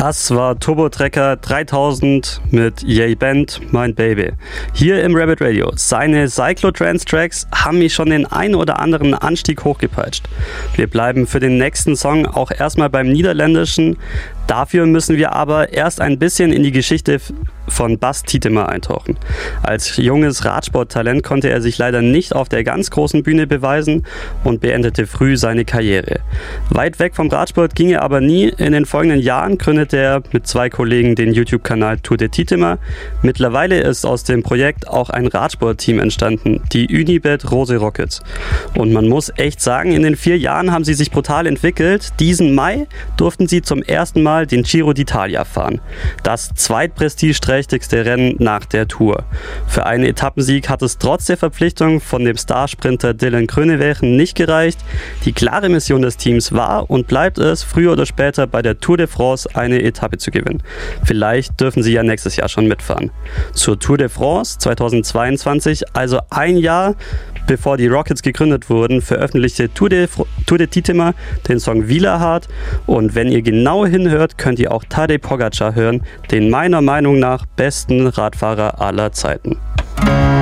Das war Turbo Trekker 3000 mit Yay Band, Mein Baby. Hier im Rabbit Radio. Seine Cyclotrance-Tracks haben mich schon den ein oder anderen Anstieg hochgepeitscht. Wir bleiben für den nächsten Song auch erstmal beim Niederländischen. Dafür müssen wir aber erst ein bisschen in die Geschichte von Bas Tietema eintauchen. Als junges Radsporttalent konnte er sich leider nicht auf der ganz großen Bühne beweisen und beendete früh seine Karriere. Weit weg vom Radsport ging er aber nie. In den folgenden Jahren gründete er mit 2 Kollegen den YouTube-Kanal Tour de Tietema. Mittlerweile ist aus dem Projekt auch ein Radsportteam entstanden, die Unibet Rose Rockets. Und man muss echt sagen, in den 4 Jahren haben sie sich brutal entwickelt. Diesen Mai durften sie zum ersten Mal den Giro d'Italia fahren. Das zweitprestigeträchtigste Rennen nach der Tour. Für einen Etappensieg hat es trotz der Verpflichtung von dem Starsprinter Dylan Groenewegen nicht gereicht. Die klare Mission des Teams war und bleibt es, früher oder später bei der Tour de France eine Etappe zu gewinnen. Vielleicht dürfen sie ja nächstes Jahr schon mitfahren. Zur Tour de France 2022, also ein Jahr bevor die Rockets gegründet wurden, veröffentlichte Tour de Tietema den Song Wielerhard. Und wenn ihr genau hinhört, könnt ihr auch Tadej Pogačar hören, den meiner Meinung nach besten Radfahrer aller Zeiten.